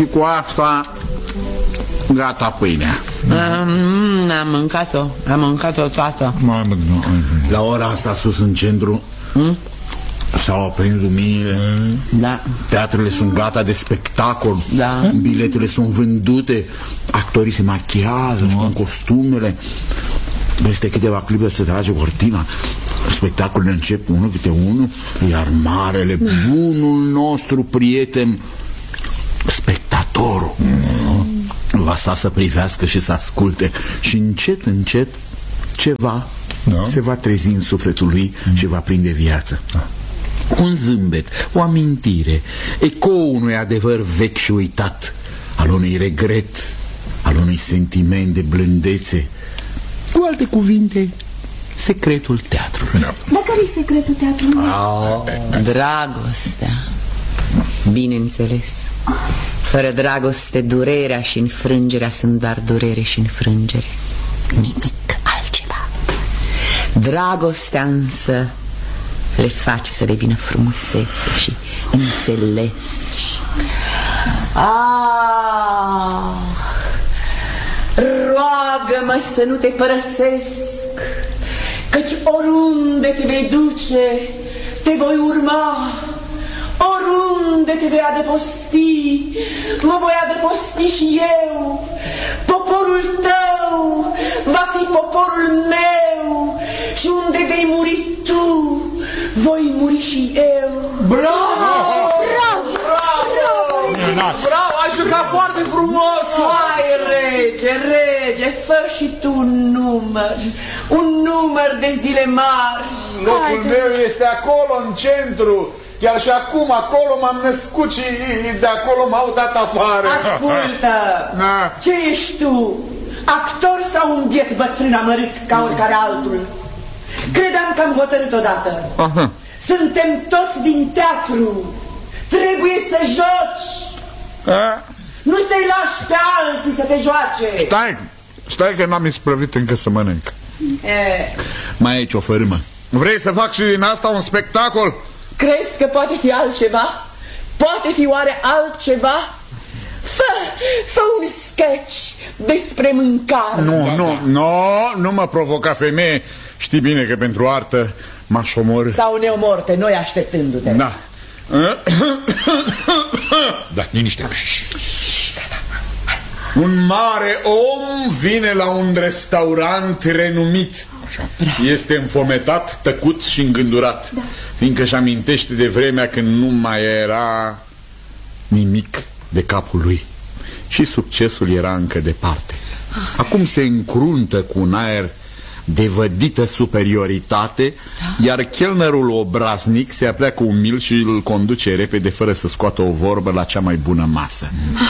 Și cu asta gata pâinea. Am mâncat-o toată. La ora asta sus în centru s-au aprins luminile. Da. Teatrele sunt gata de spectacol. Da. Biletele sunt vândute. Actorii se machiază și cu costumele. Peste câteva clipe se trage cortina. Spectacolele încep unul câte unul. Iar marele, bunul nostru prieten, spectatorul, va sta să privească și să asculte. Și încet, încet ceva se va trezi în sufletul lui și va prinde viață. Un zâmbet, o amintire, ecou unui adevăr vechi și uitat, al unui regret, al unui sentiment de blândețe. Cu alte cuvinte, secretul teatrului. Dar care-i secretul teatrului? Dragostea. Bineînțeles. Fără dragoste, durerea și înfrângerea sunt doar durere și înfrângere. Nimic altceva. Dragostea însă le face să devină frumusețe și înțeles. Roagă-mă să nu te părăsesc, căci oriunde te vei duce, te voi urma. Oriunde te vei adăposti, mă voi adăposti și eu. Poporul tău va fi poporul meu, și unde vei muri tu, voi muri și eu. Bravo! Bravo! Bravo! Bravo! Ai jucat foarte frumos! Hai, rege, fă și tu un număr de zile mari. Locul meu este acolo, în centru. Chiar și acum, acolo m-am născut și de acolo m-au dat afară. Ascultă, ce ești tu? Actor sau un biet bătrân amărât ca oricare altul? Credeam că am hotărât odată. Suntem toți din teatru. Trebuie să joci. Nu să-i lași pe alții să te joace. Stai că n-am isprăvit încă să mănânc. Mai ai o fărâmă. Vrei să fac și din asta un spectacol? Crezi că poate fi altceva? Poate fi oare altceva? Fă un sketch despre mâncare. Nu mă provoca, femeie. Știi bine că pentru artă m-aș omorî. Sau ne omor pe noi așteptându-te. Da. Da, liniște. Un mare om vine la un restaurant renumit. Este înfometat, tăcut și îngândurat, fiindcă își amintește de vremea când nu mai era nimic de capul lui și succesul era încă departe. Acum se încruntă cu un aer de vădită superioritate, iar chelnerul obraznic se apleacă umil și îl conduce repede fără să scoată o vorbă la cea mai bună masă.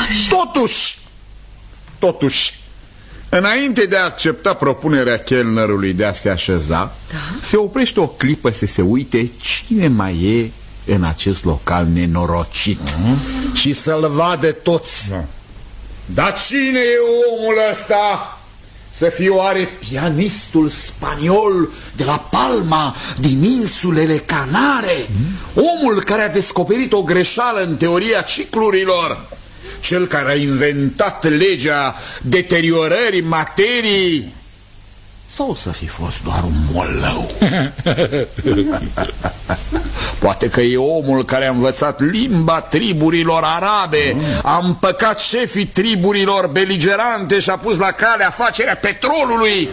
Totuși, înainte de a accepta propunerea chelnerului de a se așeza, se oprește o clipă să se uite cine mai e în acest local nenorocit și să-l vadă toți. Dar cine e omul ăsta? Să fie oare pianistul spaniol de la Palma, din insulele Canare? Omul care a descoperit o greșeală în teoria ciclurilor? Cel care a inventat legea deteriorării materii? Sau să fi fost doar un mollău? Poate că e omul care a învățat limba triburilor arabe, a împăcat șefii triburilor beligerante și a pus la cale afacerea petrolului.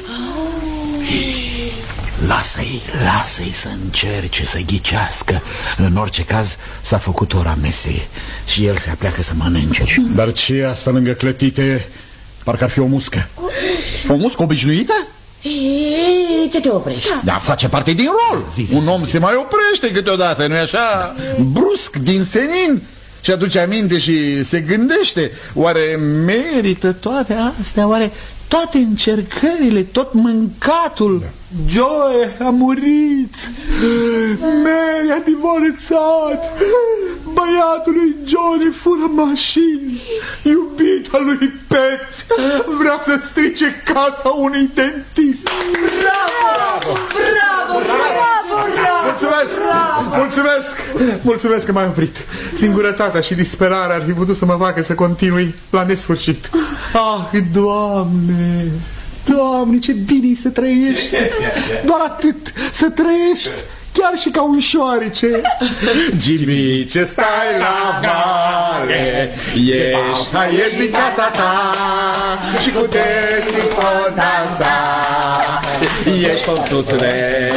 Lasă-i să încerce să ghicească. În orice caz s-a făcut ora mesei și el se apleacă să mănânce. Dar ce e asta lângă clătite? Parcă ar fi o muscă. O muscă obișnuită? Ce te oprești? Da, face parte din rol. Un om se mai oprește câteodată, nu-i așa? Brusc, din senin. Și aduce aminte și se gândește. Oare merită toate astea? Oare toate încercările, tot mâncatul? Joe a murit, Mary a divorțat, băiatul lui Johnny fură mașini, iubita lui Pet vrea să strice casa unui dentist. Bravo! Bravo! Bravo! Bravo! Mulțumesc că m-ai oprit. Singurătatea și disperarea ar fi putut să mă facă să continui la nesfârșit. Ah, Doamne, Doamne, ce bine să trăiești. Doar atât, să trăiești, chiar și ca un șoarece. Jimmy, ce stai la vale, ieși din casa ta și cu destul poți dansa. Ești, Pontuțule,